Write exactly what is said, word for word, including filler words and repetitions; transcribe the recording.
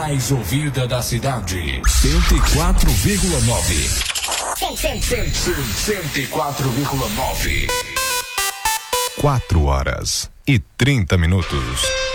mais ouvida da cidade. cento e quatro vírgula nove. cento e quatro vírgula nove. Quatro horas e trinta minutos.